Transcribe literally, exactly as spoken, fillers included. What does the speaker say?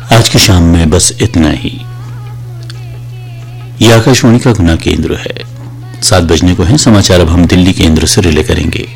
आज की शाम में बस इतना ही। यह आकाशवाणी का गुना केंद्र है। सात बजने को है। समाचार अब हम दिल्ली केंद्र से रिले करेंगे।